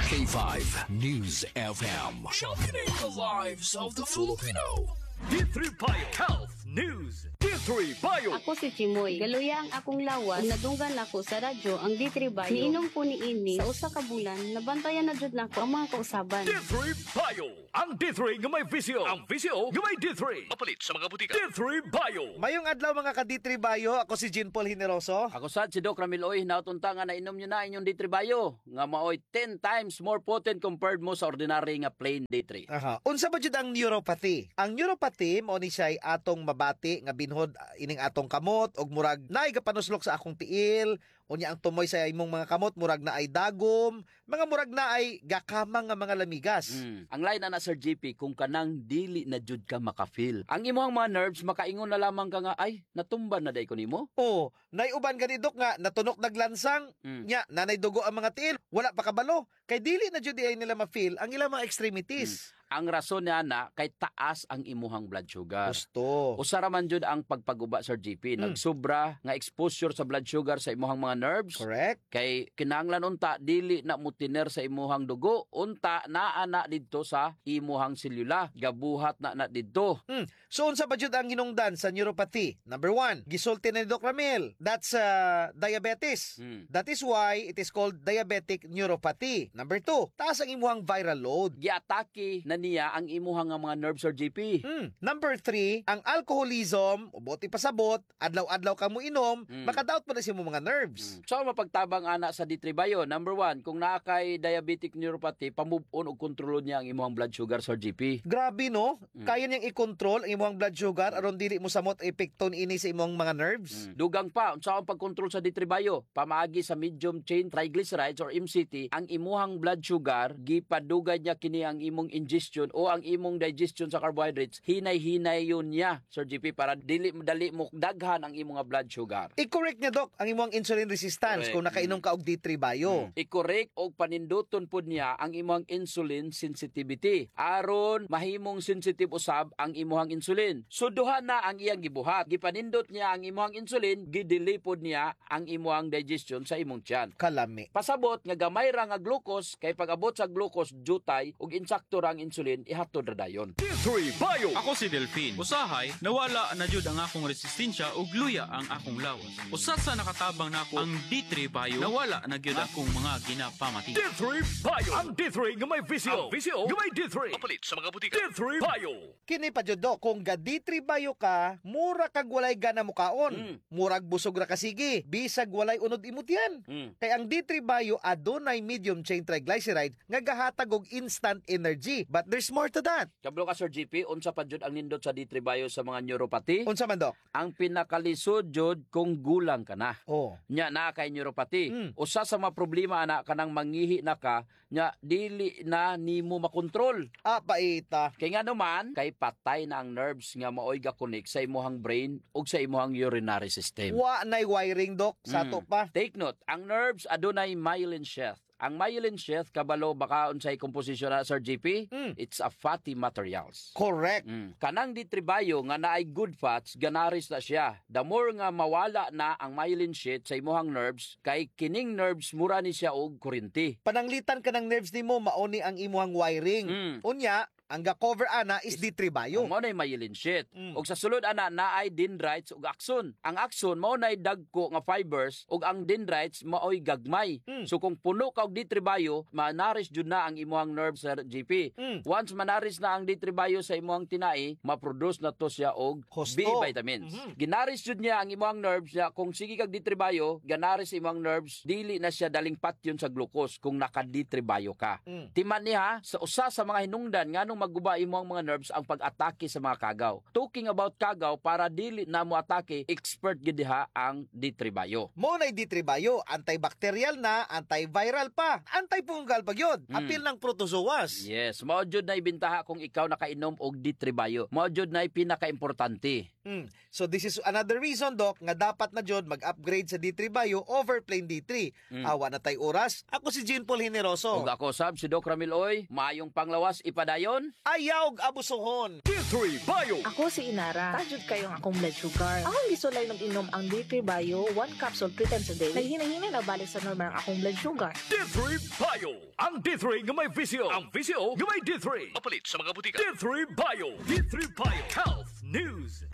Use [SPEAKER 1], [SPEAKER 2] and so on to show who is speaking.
[SPEAKER 1] K5 News FM. Championing the lives of the Filipino.
[SPEAKER 2] D3 Bio Health News. D3 Bio.
[SPEAKER 3] Ako si Chimoy. Galuya ang akong lawas. Nagdunggan ako sa radyo ang D3 Bio. Niinom po ni ini sa usa ka bulan. Nabantayan na jud nako ang mga kausaban.
[SPEAKER 2] D3 Bio. Ang D3 nga may visio. Ang visio nga may D3. Mapalit sa mga butika. D3 Bio.
[SPEAKER 4] Mayong adlaw mga ka-D3 Bio, ako si Jean Paul Hineroso.
[SPEAKER 5] Ako sad si Doc Ramil Oy, nautunta nga nainom nyo na inyong D3 Bio nga maoy 10 times more potent compared mo sa ordinary nga plain D3.
[SPEAKER 4] Aha. Unsa ba jud ang neuropathy? Ang neuropathy mao ni siya atong mabati nga binhod ining atong kamot og murag naay gapanuslok sa akong tiil, unya ang tumoy sa imong mga kamot murag na ay dagom, mga murag na ay gakamang nga mga lamigas.
[SPEAKER 5] Ang line na Sir GP kung kanang dili na jud ka makafeel. Ang imong mga nerves makaingon na lamang ka nga ay natumba na day ko nimo.
[SPEAKER 4] Oh, nay uban gani dok nga natunok naglansang, nya nanay dugo ang mga tiil, wala pa kabalo. Kay dili na jud ay nila ma-feel ang ilang mga extremities.
[SPEAKER 5] Ang rason niya na kay taas ang imuhang blood sugar.
[SPEAKER 4] Gusto.
[SPEAKER 5] Usara man jud ang pagpaguba Sir GP. Nagsubra nga exposure sa blood sugar sa imuhang mga nerves.
[SPEAKER 4] Correct.
[SPEAKER 5] Kay kinahanglan unta dili na mutiner sa imuhang dugo, unta naa na didto sa imuhang selula. Gabuhat na didto.
[SPEAKER 4] So unsa ba jud ang hinungdan sa neuropathy? Number 1, gisulti na ni Doc Ramil. That's diabetes. That is why it is called diabetic neuropathy. Number 2, taas ang imuhang viral load.
[SPEAKER 5] Giatake na niya ang imuhang nga mga nerves Sir GP.
[SPEAKER 4] Number 3, ang alcoholism, ubot ipasabot, adlaw-adlaw ka mo inom, makadaot pa na siya mo mga nerves.
[SPEAKER 5] So mapagtabang ana sa D3 Bio, number 1, kung naa kay diabetic neuropathy, pamove on og kontrolo niya ang imuhang blood sugar Sir GP.
[SPEAKER 4] Grabe no? Kaya niyang i-control ang imuhang blood sugar aron dili mo samot epekton ini sa imong mga nerves.
[SPEAKER 5] Dugang pa, unsa ang pagkontrol sa D3 Bio? Pamaagi sa medium chain triglycerides or MCT, ang imuhang blood sugar gipadugay niya kini ang imong ingestion o ang imong digestion sa carbohydrates, hinay-hinay yun niya, Sir GP, para dili madali mo daghan ang imong blood sugar.
[SPEAKER 4] I-correct niya, Doc, ang imong insulin resistance kung nakainom ka og D3 Bio.
[SPEAKER 5] I-correct og paninduton pod niya ang imong insulin sensitivity. Aron mahimong sensitive usab ang imong insulin. So duha na ang iyang gibuhat. Gipanindot niya ang imong insulin, gidelay pod niya ang imong digestion sa imong tiyan.
[SPEAKER 4] Kalami.
[SPEAKER 5] Pasabot nga gamay ra nga glucose, kay pag-abot sa glucose jutay ug insakto ra ang insulin ihatod ra dayon.
[SPEAKER 2] D3 Bio.
[SPEAKER 6] Ako si Delphine. Usahay, nawala na jud ang akong resistensya ug luya ang akong lawas. Usa sa nakatabang nako ang D3 Bio, nawala na gyud akong mga ginapamati.
[SPEAKER 2] D3 Bio. Ang D3 nga may visio. Ang visio nga may D3. Mapalit sa mga butika. D3 Bio.
[SPEAKER 4] Kini pa jud, Doc, kung ga D3 Bio ka, mura kag walay gana mo kaon. Murag busog ra ka sige, bisag walay unod imutyan. Kay ang D3 Bio adunay medium chain triglyceride nga gahatag og instant energy. But there's more to that.
[SPEAKER 5] Kablo ka Sir GP, unsa pa jud ang nindot sa D3 Bio sa mga neuropathy?
[SPEAKER 4] Unsa man, Doc?
[SPEAKER 5] Ang pinakalisod jud kung gulang ka na.
[SPEAKER 4] Oh.
[SPEAKER 5] Nya na kay neuropathy. Usa sa mga problema ana kanang mangihi na ka, nya dili na nimo makontrol.
[SPEAKER 4] Paita.
[SPEAKER 5] Kay nga naman, kay patay na ang nerves nga maoy ga-connect sa imuhang brain ug sa imuhang urinary system.
[SPEAKER 4] Wa nay wiring, Doc, sa to pa.
[SPEAKER 5] Take note, ang nerves adunay myelin sheath. Ang myelin sheath, kabalo baka unsay komposisyon na Sir GP? It's a fatty materials.
[SPEAKER 4] Correct.
[SPEAKER 5] Kanang D3 Bio nga naay good fats, ganaris na siya. The more nga mawala na ang myelin sheath sa imuhang nerves, kay kining nerves mura ni siya og kuryente.
[SPEAKER 4] Pananglitan ka ng nerves nimo, mauni ang imuhang wiring. Unya, ang ga-cover ana is D3 Bio.
[SPEAKER 5] Mao nay myelin sheath. Ug sa sulod ana naay dendrites ug axon. Ang axon mao nay dagko nga fibers ug ang dendrites maoy gagmay. So kung puno ka og D3 Bio, manaris jud na ang imuhang nerves Sir GP. Once manaris na ang D3 Bio sa imuhang tinai, ma-produce na to siya og
[SPEAKER 4] Husto.
[SPEAKER 5] B vitamins. Ginaris jud niya ang imuhang nerves niya. Kung sige kag D3 Bio, ganaris imuhang nerves, dili na siya daling patyon sa glucose kung naka D3 Bio ka. Timan niya sa usa sa mga hinungdan nganong maguba imo ang mga nerves ang pag-atake sa mga kagaw. Talking about kagaw, para dili na mo atake, expert gid diha ang D3 Bio.
[SPEAKER 4] Mo na D3 Bio, antibacterial na, antiviral pa, antifungal pa gyud. Apil ng protozoas.
[SPEAKER 5] Yes, mao jud na ibintaha kung ikaw nakainom og D3 Bio. Mao jud na pinaka-importante.
[SPEAKER 4] So this is another reason, Doc, nga dapat na jud mag-upgrade sa D3 Bio over plain D3. Awa na tay oras. Ako si Jean Paul Hineroso.
[SPEAKER 5] Ug ako sab si Doc Ramil Oy, maayong panglawas ipadayon.
[SPEAKER 4] ayaw abusuhon.
[SPEAKER 2] D3 Bio.
[SPEAKER 7] Ako si Inara. Tajud kayong akong blood sugar. Akong gisulay mag-inom ang D3 Bio 1 capsule 3 times a day. Naghinay-hinay na balik sa normal ang akong blood sugar.
[SPEAKER 2] D3 Bio. Ang D3 nga may visyo. Ang visyo nga may D3. Mapalit sa mga butika. D3 Bio. D3 Bio. Health News.